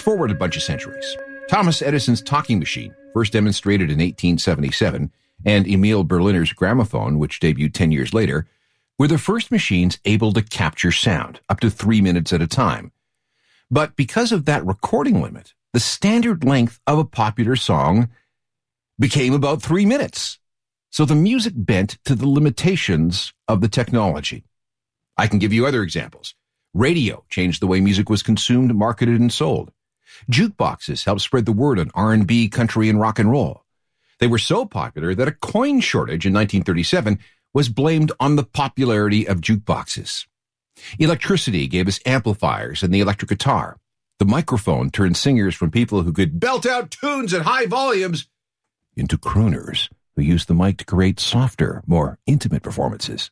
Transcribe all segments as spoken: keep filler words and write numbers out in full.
forward a bunch of centuries. Thomas Edison's talking machine, first demonstrated in eighteen seventy-seven, and Emil Berliner's gramophone, which debuted ten years later, were the first machines able to capture sound, up to three minutes at a time. But because of that recording limit, the standard length of a popular song became about three minutes. So the music bent to the limitations of the technology. I can give you other examples. Radio changed the way music was consumed, marketed, and sold. Jukeboxes helped spread the word on R and B, country, and rock and roll. They were so popular that a coin shortage in nineteen thirty-seven was blamed on the popularity of jukeboxes. Electricity gave us amplifiers and the electric guitar. The microphone turned singers from people who could belt out tunes at high volumes into crooners who used the mic to create softer, more intimate performances.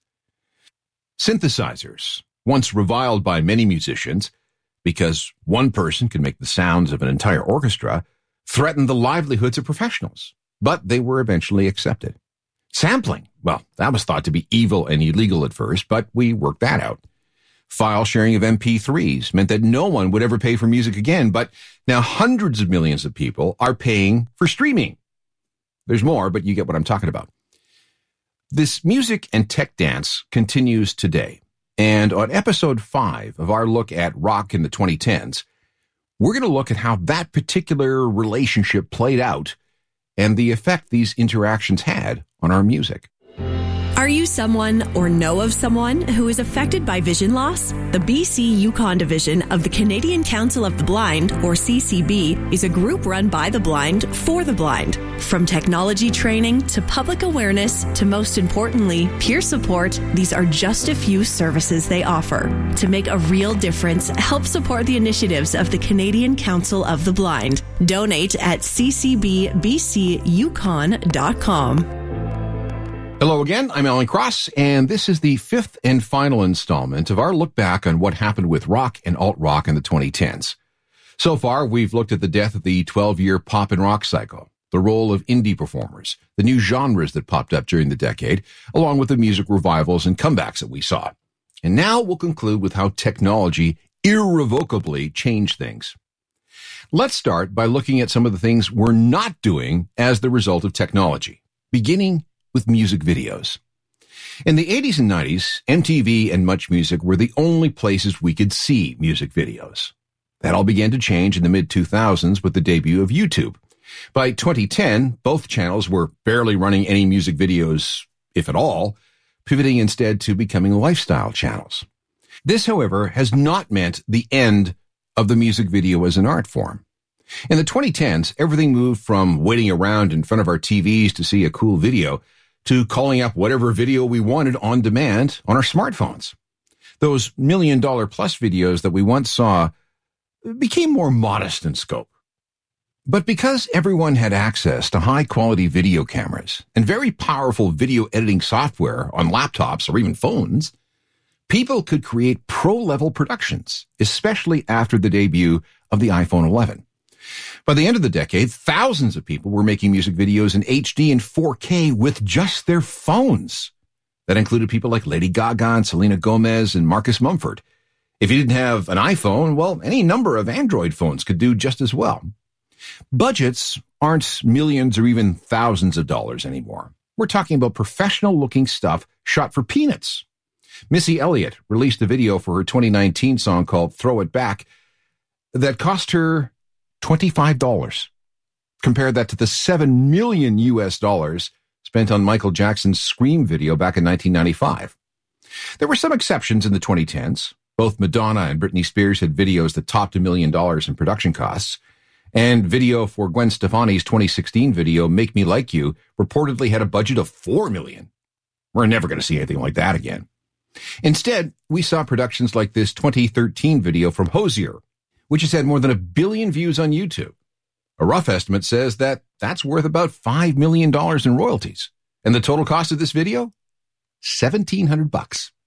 Synthesizers, once reviled by many musicians because one person could make the sounds of an entire orchestra, threatened the livelihoods of professionals, but they were eventually accepted. Sampling, well, that was thought to be evil and illegal at first, but we worked that out. File sharing of M P threes meant that no one would ever pay for music again, but now hundreds of millions of people are paying for streaming. There's more, but you get what I'm talking about. This music and tech dance continues today. And on episode five of our look at rock in the twenty tens, we're going to look at how that particular relationship played out and the effect these interactions had on our music. Are you someone or know of someone who is affected by vision loss? The B C Yukon division of the Canadian Council of the Blind, or C C B, is a group run by the blind for the blind. From technology training to public awareness to, most importantly, peer support, these are just a few services they offer. To make a real difference, help support the initiatives of the Canadian Council of the Blind. Donate at c c b b c yukon dot com. Hello again, I'm Alan Cross, and this is the fifth and final installment of our look back on what happened with rock and alt-rock in the twenty tens. So far, we've looked at the death of the twelve-year pop and rock cycle, the role of indie performers, the new genres that popped up during the decade, along with the music revivals and comebacks that we saw. And now we'll conclude with how technology irrevocably changed things. Let's start by looking at some of the things we're not doing as the result of technology, beginning with music videos. In the eighties and nineties, M T V and Much Music were the only places we could see music videos. That all began to change in the mid two thousands with the debut of YouTube. By twenty ten, both channels were barely running any music videos, if at all, pivoting instead to becoming lifestyle channels. This, however, has not meant the end of the music video as an art form. In the twenty tens, everything moved from waiting around in front of our T Vs to see a cool video to calling up whatever video we wanted on demand on our smartphones. Those million-dollar plus videos that we once saw became more modest in scope. But because everyone had access to high-quality video cameras and very powerful video editing software on laptops or even phones, people could create pro-level productions, especially after the debut of the iPhone eleven. By the end of the decade, thousands of people were making music videos in H D and four K with just their phones. That included people like Lady Gaga and Selena Gomez and Marcus Mumford. If you didn't have an iPhone, well, any number of Android phones could do just as well. Budgets aren't millions or even thousands of dollars anymore. We're talking about professional-looking stuff shot for peanuts. Missy Elliott released a video for her twenty nineteen song called Throw It Back that cost her twenty-five dollars. Compare that to the seven million U S dollars spent on Michael Jackson's Scream video back in nineteen ninety-five. There were some exceptions in the twenty tens. Both Madonna and Britney Spears had videos that topped a million dollars in production costs. And video for Gwen Stefani's twenty sixteen video, Make Me Like You, reportedly had a budget of four million dollars. We're never going to see anything like that again. Instead, we saw productions like this twenty thirteen video from Hozier, which has had more than a billion views on YouTube. A rough estimate says that that's worth about five million dollars in royalties. And the total cost of this video? seventeen hundred bucks.